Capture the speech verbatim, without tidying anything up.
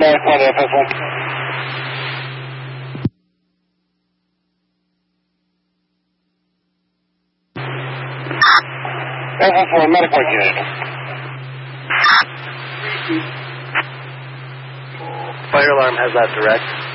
back one F S one. F S one, medical unit. Fire alarm has that direct.